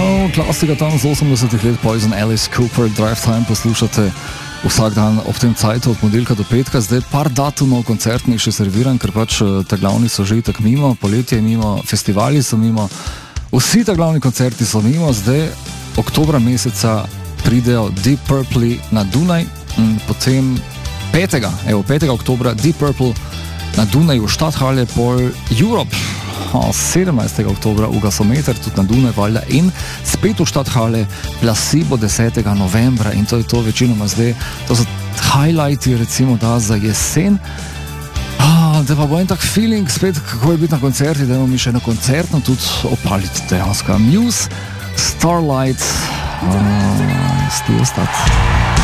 Klasika tam z 80 let, Poison, Alice Cooper, Drive Time poslušate vsak dan ob tem cajtu od ponedeljka do petka. Zdaj par datumov koncertnih še serviram, ker pač ta glavni so že itak mimo, poletje je mimo, festivali so mimo, vsi ta glavni koncerti so mimo. Zdaj oktobra meseca pridejo Deep Purple na Dunaj, potem 5. oktobra Deep Purple na Dunaju, Stadthalle pol Europe, 17. oktobra v Gasometer, tudi na Dunaj valjda, in spet v Stadthalle Placebo 10. novembra, in to je to večinoma zdaj, to so highlighti recimo da za jesen. Da pa bo en tak feeling spet, kako je biti na koncerti, da imamo mi še na koncertno tudi opaliti dejansko. Muse, Starlight, still start.